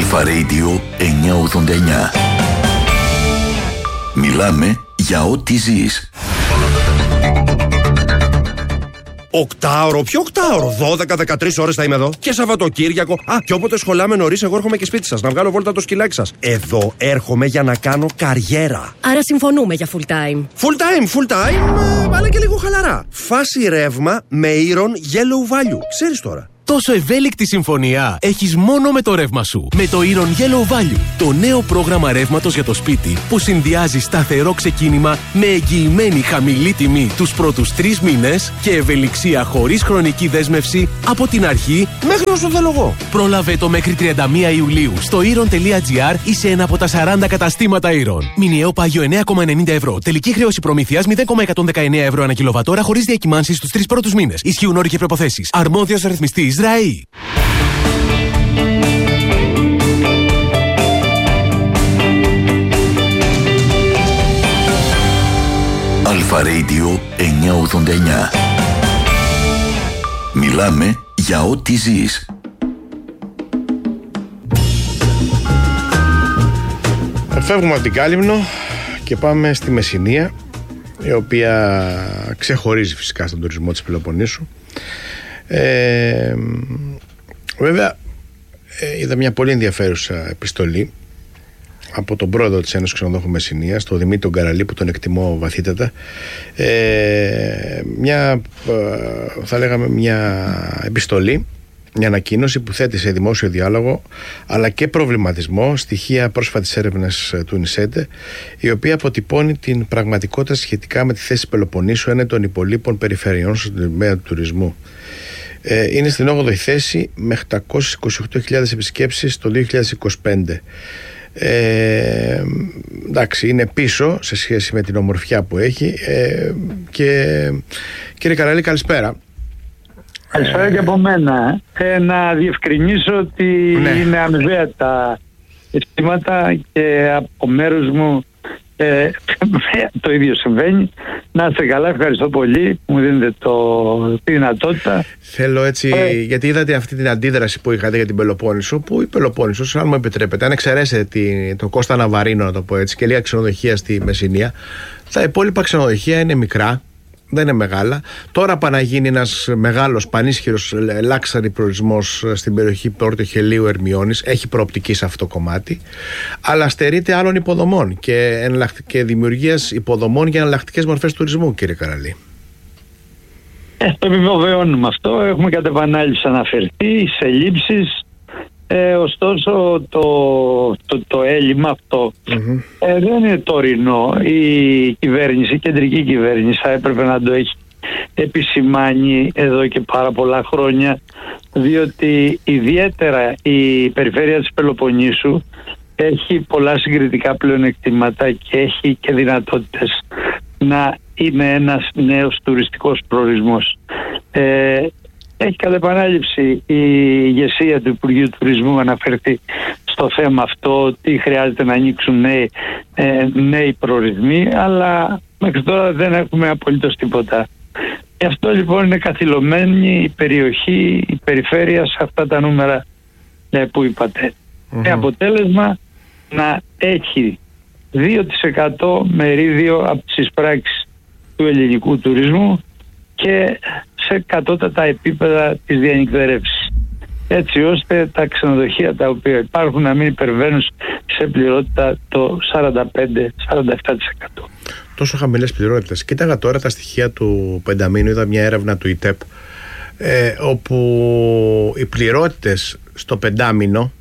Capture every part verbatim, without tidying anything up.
Αλφα Radio εννιακόσια ογδόντα εννιά. Μιλάμε για ό,τι ζεις. Οκτάωρο, ποιο οκτάωρο? δώδεκα με δεκατρείς ώρες θα είμαι εδώ. Και Σαββατοκύριακο. Α, και όποτε σχολάμε νωρίς, εγώ έρχομαι και σπίτι σας να βγάλω βόλτα το σκυλάκι σας. Εδώ έρχομαι για να κάνω καριέρα. Άρα συμφωνούμε για full time. Full time, full time, ε, αλλά και λίγο χαλαρά. Φάση ρεύμα με Iron Yellow Value. Ξέρεις τώρα. Τόσο ευέλικτη συμφωνία έχεις μόνο με το ρεύμα σου. Με το Iron Yellow Value, το νέο πρόγραμμα ρεύματος για το σπίτι που συνδυάζει σταθερό ξεκίνημα με εγγυημένη χαμηλή τιμή τους πρώτους τρεις μήνες και ευελιξία χωρίς χρονική δέσμευση από την αρχή Μέχρι όσο θέλω εγώ. Πρόλαβε το μέχρι τριάντα μία Ιουλίου στο iron τελεία gr ή σε ένα από τα σαράντα καταστήματα Iron. Μηνιαίο πάγιο εννέα κόμμα ενενήντα ευρώ. Τελική χρέωση προμήθειας μηδέν κόμμα εκατόν δεκαεννέα ευρώ ανά κιλοβατόρα χωρίς διακυμάνσεις στους τρεις πρώτους μήνες. Ισχύουν όροι και προϋποθέσεις. Αρμόδιος ρυθμιστής ΡΑΗ. Αλφα Radio εννιακόσια ογδόντα εννιά. Μιλάμε για ό,τι ζεις. Φεύγουμε από την Κάλυμνο και πάμε στη Μεσσηνία, η οποία ξεχωρίζει φυσικά στον τουρισμό της Πελοποννήσου. Ε, βέβαια ε, είδα μια πολύ ενδιαφέρουσα επιστολή από τον πρόεδρο της Ένωσης Ξενοδόχων Μεσσηνίας, τον Δημήτρη τον Καραλή, που τον εκτιμώ βαθύτατα. ε, μια ε, θα λέγαμε μια επιστολή, μια ανακοίνωση που θέτει σε δημόσιο διάλογο αλλά και προβληματισμό στοιχεία πρόσφατης έρευνας του ΝΙΣΕΝΤΕ, η οποία αποτυπώνει την πραγματικότητα σχετικά με τη θέση Πελοποννήσου έναντι των υπολείπων περιφερειών στον τομέα του τουρισμού. Ε, είναι στην όγδοη θέση με οκτακόσιες είκοσι οκτώ χιλιάδες επισκέψεις το δύο χιλιάδες είκοσι πέντε. Ε, εντάξει, είναι πίσω σε σχέση με την ομορφιά που έχει. ε, και κύριε Καραλή, καλησπέρα. Καλησπέρα και από μένα. Ε, να διευκρινίσω ότι ναι. είναι αμοιβαία τα αισθήματα και από μέρους μου ε, το ίδιο συμβαίνει. Να είστε καλά, ευχαριστώ πολύ που μου δίνετε το, τη δυνατότητα. Θέλω έτσι, ε, γιατί είδατε αυτή την αντίδραση που είχατε για την Πελοπόννησο, που η Πελοπόννησος, αν μου επιτρέπετε, αν εξαιρέσετε το Κώστα Ναβαρίνο, να το πω έτσι, και λίγα ξενοδοχεία στη Μεσσηνία, τα υπόλοιπα ξενοδοχεία είναι μικρά. Δεν είναι μεγάλα. Τώρα πάει να γίνει ένας μεγάλος πανίσχυρος luxury προορισμός στην περιοχή Πόρτο Χελίου Ερμιώνης. Έχει προοπτική σε αυτό το κομμάτι. Αλλά στερείται άλλων υποδομών και, και δημιουργίας υποδομών για εναλλακτικές μορφές τουρισμού, κύριε Καραλή. Ε, το επιβεβαιώνουμε αυτό. Έχουμε κατ' επανάληψη αναφερθεί σε λήψεις. Ε, ωστόσο το, το, το έλλειμμα αυτό mm-hmm. ε, δεν είναι τωρινό. Η κυβέρνηση, η κεντρική κυβέρνηση θα έπρεπε να το έχει επισημάνει εδώ και πάρα πολλά χρόνια, διότι ιδιαίτερα η περιφέρεια της Πελοποννήσου έχει πολλά συγκριτικά πλεονεκτήματα και έχει και δυνατότητες να είναι ένας νέος τουριστικός προορισμός. Ε, Έχει κατά επανάληψη η ηγεσία του Υπουργείου Τουρισμού αναφερθεί στο θέμα αυτό, ότι χρειάζεται να ανοίξουν νέοι, ε, νέοι προορισμοί, αλλά μέχρι τώρα δεν έχουμε απολύτως τίποτα. Γι' αυτό λοιπόν είναι καθυλωμένη η περιοχή, η περιφέρεια σε αυτά τα νούμερα ε, που είπατε. Mm-hmm. Με αποτέλεσμα να έχει δύο τοις εκατό μερίδιο από τις εισπράξεις του ελληνικού τουρισμού και σε κατώτατα επίπεδα της διανυκτερεύσης, έτσι ώστε τα ξενοδοχεία τα οποία υπάρχουν να μην υπερβαίνουν σε πληρότητα το σαράντα πέντε με σαράντα επτά τοις εκατό. Τόσο χαμηλές πληρότητες. Κοίταγα τώρα τα στοιχεία του πενταμήνου, είδα μια έρευνα του ΙΤΕΠ, ε, όπου οι πληρότητες στο πεντάμηνο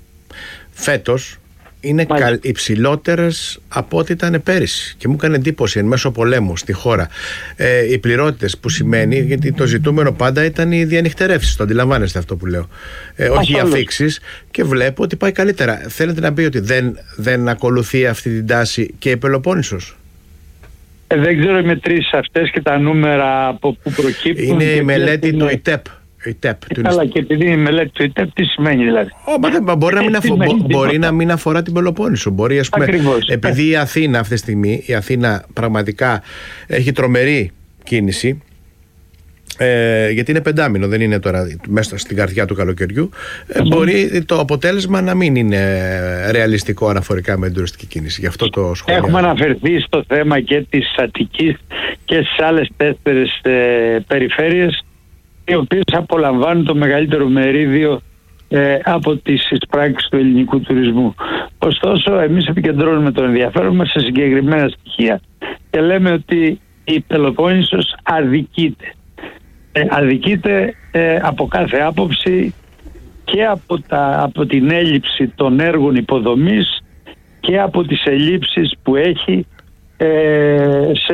φέτος είναι καλ, υψηλότερες από ό,τι ήταν πέρυσι. Και μου έκανε εντύπωση εν μέσω πολέμου στη χώρα ε, οι πληρότητες, που σημαίνει, γιατί το ζητούμενο πάντα ήταν οι διανυκτερεύσεις. Το αντιλαμβάνεστε αυτό που λέω. Ε, όχι οι αφίξεις. Και βλέπω ότι πάει καλύτερα. Θέλετε να πει ότι δεν, δεν ακολουθεί αυτή την τάση και η Πελοπόννησος? Ε, δεν ξέρω οι μετρήσεις αυτές και τα νούμερα από που προκύπτουν. Είναι η μελέτη είναι... του ΙΤΕΠ. Αλλά και επειδή η μελέτη του ΙΤΕΠ, τι σημαίνει δηλαδή? Oh, μα δεν, μπορεί, να μην αφο, μπο, μπορεί να μην αφορά την Πελοπόννησο. Μπορεί, ας πούμε, ακριβώς, επειδή η Αθήνα αυτή τη στιγμή, η Αθήνα πραγματικά έχει τρομερή κίνηση, Ε, γιατί είναι πεντάμινο, δεν είναι τώρα μέσα στην καρδιά του καλοκαιριού. Ε, μπορεί το αποτέλεσμα να μην είναι ρεαλιστικό αναφορικά με την τουριστική κίνηση. Γι' αυτό το σχόλιο. Έχουμε αναφερθεί στο θέμα και της Αττικής και στις άλλες τέσσερις ε, περιφέρειες, οι οποίες απολαμβάνουν το μεγαλύτερο μερίδιο ε, από τις εισπράξεις του ελληνικού τουρισμού. Ωστόσο, εμείς επικεντρώνουμε τον ενδιαφέρον μας σε συγκεκριμένα στοιχεία και λέμε ότι η Πελοπόννησος αδικείται. Ε, αδικείται ε, από κάθε άποψη, και από, τα, από την έλλειψη των έργων υποδομής και από τις ελλείψεις που έχει ε, σε,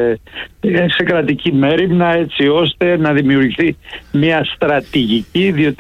σε κρατική μέριμνα, έτσι ώστε να δημιουργηθεί μια στρατηγική, διότι